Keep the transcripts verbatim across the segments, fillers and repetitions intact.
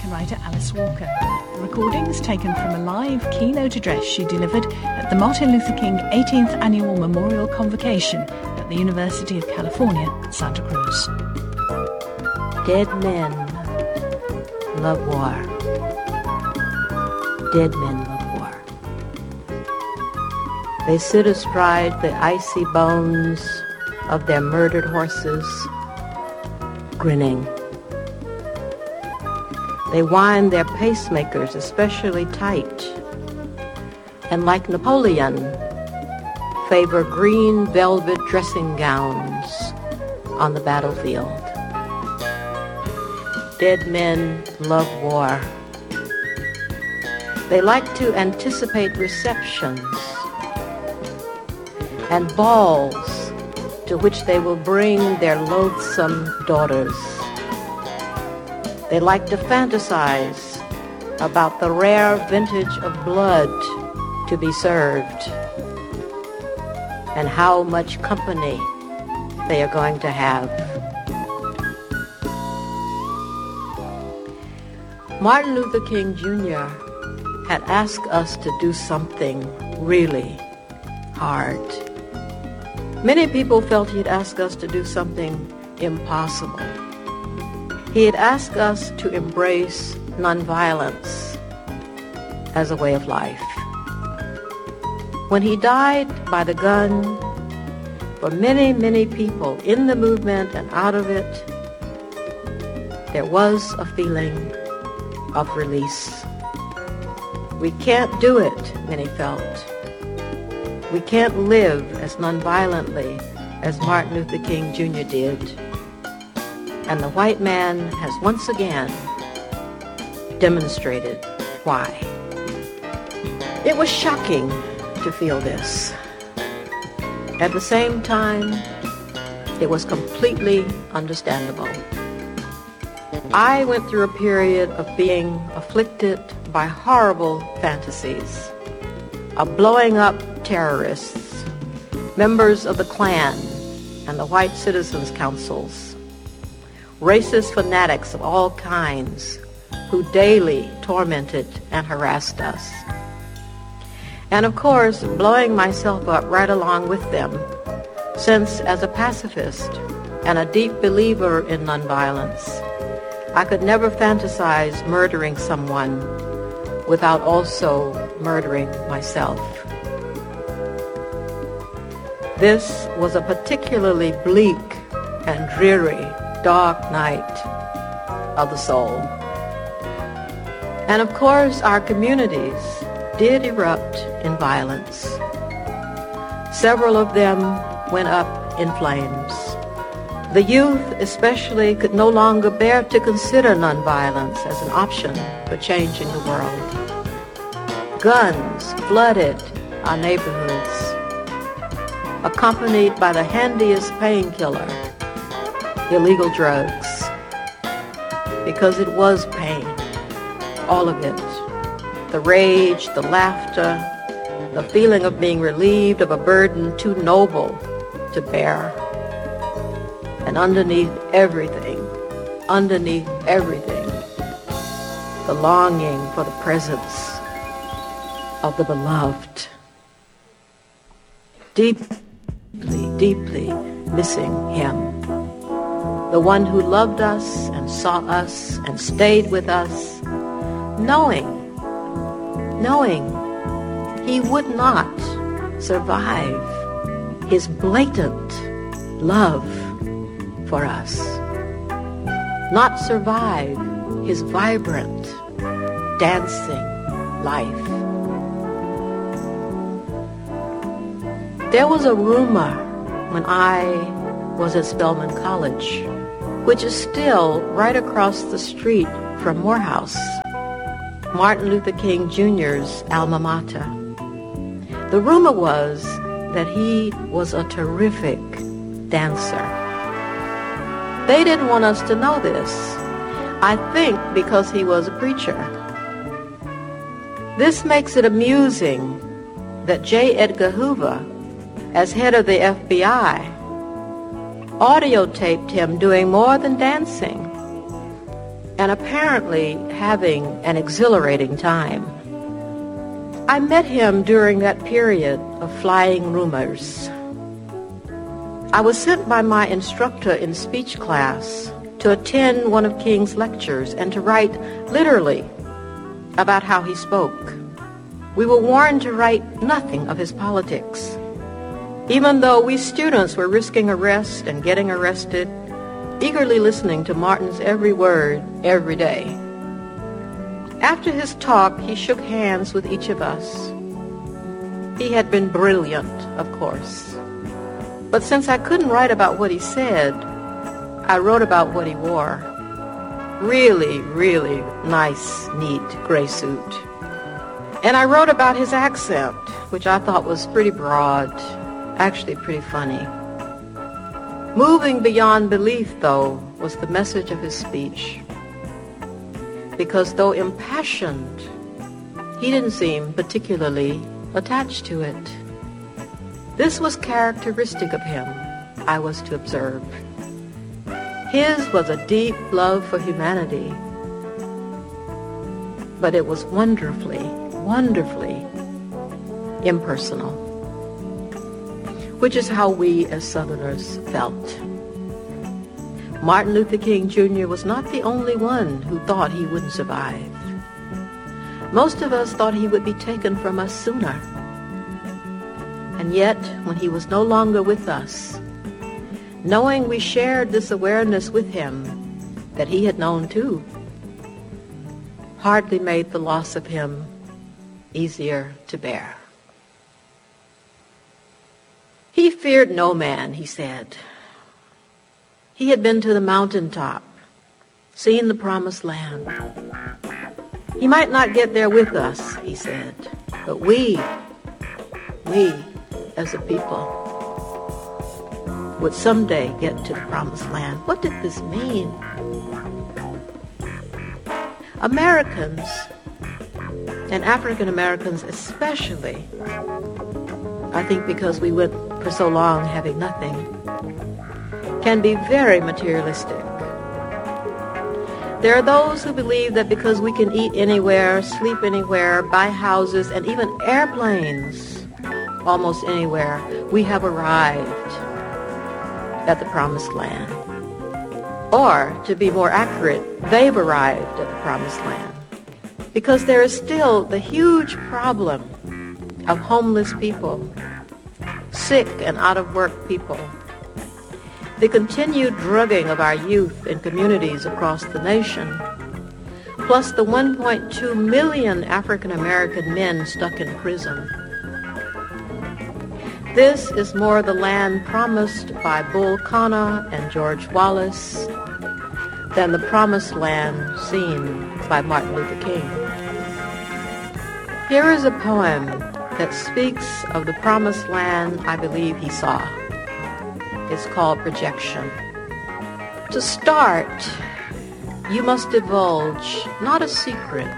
to writer Alice Walker. The recording is taken from a live keynote address she delivered at the Martin Luther King eighteenth Annual Memorial Convocation at the University of California, Santa Cruz. Dead men love war. Dead men love war. They sit astride the icy bones of their murdered horses, grinning. They wind their pacemakers especially tight, and like Napoleon, favor green velvet dressing gowns on the battlefield. Dead men love war. They like to anticipate receptions and balls to which they will bring their loathsome daughters. They like to fantasize about the rare vintage of blood to be served and how much company they are going to have. Martin Luther King Junior had asked us to do something really hard. Many people felt he'd asked us to do something impossible. He had asked us to embrace nonviolence as a way of life. When he died by the gun, for many, many people in the movement and out of it, there was a feeling of release. We can't do it, many felt. We can't live as nonviolently as Martin Luther King Junior did. And the white man has once again demonstrated why. It was shocking to feel this. At the same time, it was completely understandable. I went through a period of being afflicted by horrible fantasies, of blowing up terrorists, members of the Klan and the White Citizens Councils, racist fanatics of all kinds who daily tormented and harassed us. And of course, blowing myself up right along with them, since as a pacifist and a deep believer in nonviolence, I could never fantasize murdering someone without also murdering myself. This was a particularly bleak and dreary dark night of the soul. And of course, our communities did erupt in violence. Several of them went up in flames. The youth especially could no longer bear to consider nonviolence as an option for changing the world. Guns flooded our neighborhoods, accompanied by the handiest painkiller, illegal drugs, because it was pain, all of it. The rage, the laughter, the feeling of being relieved of a burden too noble to bear. And underneath everything, underneath everything, the longing for the presence of the beloved. Deeply, deeply missing him. The one who loved us and saw us and stayed with us, knowing, knowing he would not survive his blatant love for us, not survive his vibrant, dancing life. There was a rumor when I was at Spelman College, which is still right across the street from Morehouse, Martin Luther King Junior's alma mater. The rumor was that he was a terrific dancer. They didn't want us to know this, I think because he was a preacher. This makes it amusing that J. Edgar Hoover, as head of the F B I, audio taped him doing more than dancing. and apparently having an exhilarating time. I met him during that period of flying rumors. I was sent by my instructor in speech class to attend one of King's lectures and to write literally about how he spoke. We were warned to write nothing of his politics, even though we students were risking arrest and getting arrested, eagerly listening to Martin's every word every day. After his talk, he shook hands with each of us. He had been brilliant, of course. But since I couldn't write about what he said, I wrote about what he wore. Really, really nice, neat gray suit. And I wrote about his accent, which I thought was pretty broad, actually pretty funny. Moving beyond belief, though, was the message of his speech. Because though impassioned, he didn't seem particularly attached to it. This was characteristic of him, I was to observe. His was a deep love for humanity, but it was wonderfully, wonderfully impersonal, which is how we as Southerners felt. Martin Luther King Junior was not the only one who thought he wouldn't survive. Most of us thought he would be taken from us sooner. And yet, when he was no longer with us, knowing we shared this awareness with him that he had known too, hardly made the loss of him easier to bear. He feared no man, he said. He had been to the mountaintop, seen the promised land. He might not get there with us, he said, but we, we as a people, would someday get to the promised land. What did this mean? Americans, and African Americans especially, I think because we went for so long having nothing, can be very materialistic. There are those who believe that because we can eat anywhere, sleep anywhere, buy houses, and even airplanes almost anywhere, we have arrived at the promised land. Or, to be more accurate, they've arrived at the promised land. Because there is still the huge problem of homeless people, sick and out-of-work people, the continued drugging of our youth in communities across the nation, plus the one point two million African American men stuck in prison. This is more the land promised by Bull Connor and George Wallace than the promised land seen by Martin Luther King. Here is a poem that speaks of the promised land I believe he saw. It's called Projection. To start, you must divulge not a secret,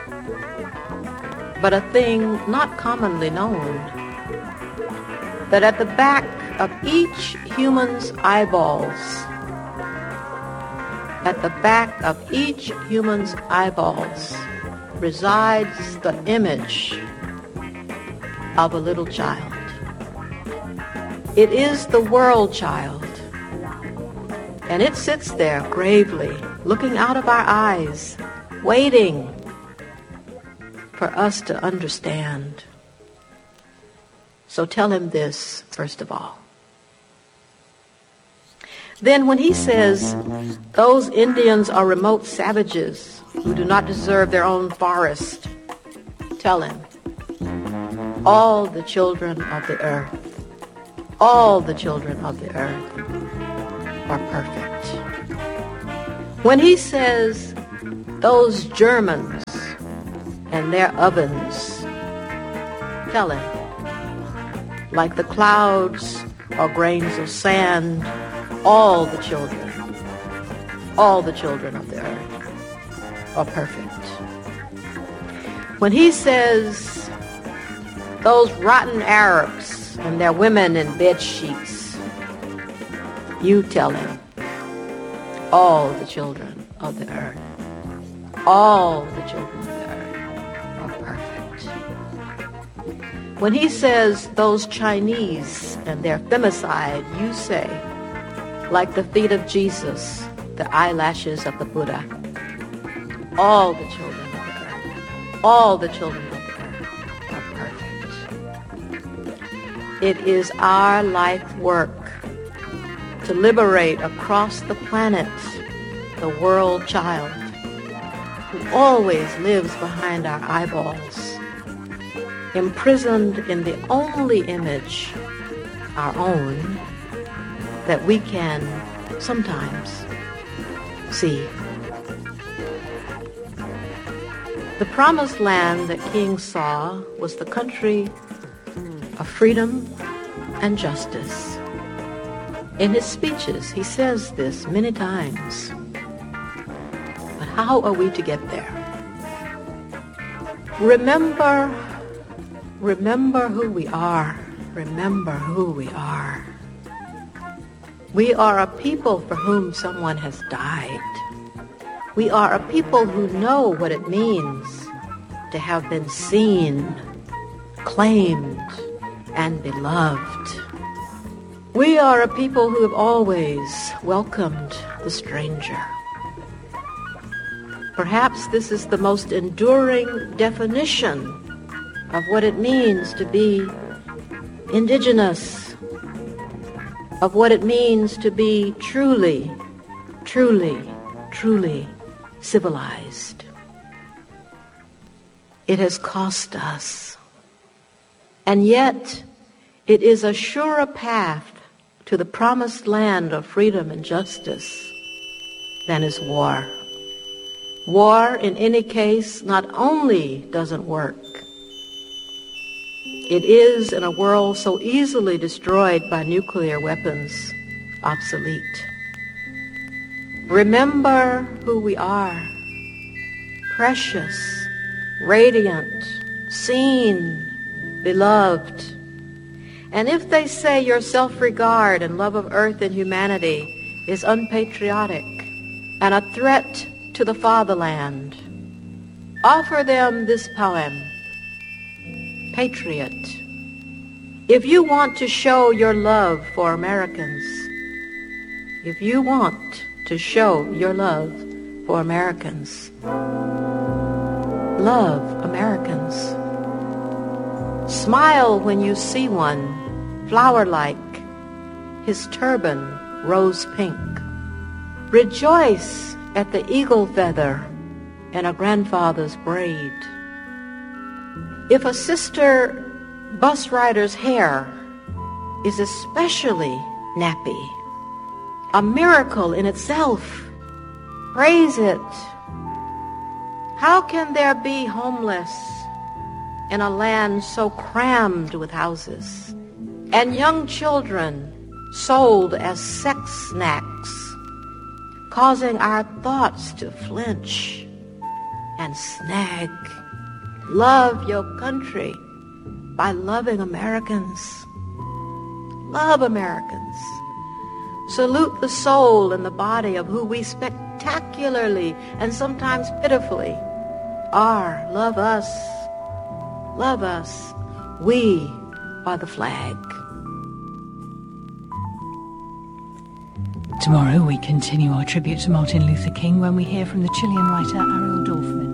but a thing not commonly known, that at the back of each human's eyeballs, at the back of each human's eyeballs resides the image of a little child. It is the world child, and it sits there gravely, looking out of our eyes, waiting for us to understand. So tell him this, first of all. Then when he says, those Indians are remote savages who do not deserve their own forest, tell him, all the children of the earth, all the children of the earth are perfect. When he says, those Germans and their ovens, tell him, like the clouds or grains of sand, all the children, all the children of the earth are perfect. When he says, those rotten Arabs and their women in bed sheets, you tell him, all the children of the earth all the children of the earth are perfect. When he says those Chinese and their femicide, you say, like the feet of Jesus, the eyelashes of the Buddha, all the children of the earth, all the children of the earth are perfect. It is our life work to liberate across the planet the world child who always lives behind our eyeballs, imprisoned in the only image, our own, that we can sometimes see. The promised land that King saw was the country of freedom and justice. In his speeches, he says this many times. But how are we to get there? Remember, remember who we are. Remember who we are. We are a people for whom someone has died. We are a people who know what it means to have been seen, claimed, and beloved. We are a people who have always welcomed the stranger. Perhaps this is the most enduring definition of what it means to be indigenous, of what it means to be truly, truly, truly civilized. It has cost us, and yet it is a surer path to the promised land of freedom and justice than is war. War, in any case, not only doesn't work, it is, in a world so easily destroyed by nuclear weapons, obsolete. Remember who we are. Precious, radiant, seen, beloved. And if they say your self-regard and love of earth and humanity is unpatriotic and a threat to the fatherland, offer them this poem, Patriot. If you want to show your love for Americans, if you want to show your love for Americans, love Americans. Smile when you see one, flower-like, his turban rose pink. Rejoice at the eagle feather in a grandfather's braid. If a sister bus rider's hair is especially nappy, a miracle in itself, praise it. How can there be homeless in a land so crammed with houses, and young children sold as sex snacks, causing our thoughts to flinch and snag? Love your country by loving Americans. Love Americans. Salute the soul and the body of who we spectacularly and sometimes pitifully are. Love us. Love us. We are the flag. Tomorrow we continue our tribute to Martin Luther King when we hear from the Chilean writer Ariel Dorfman.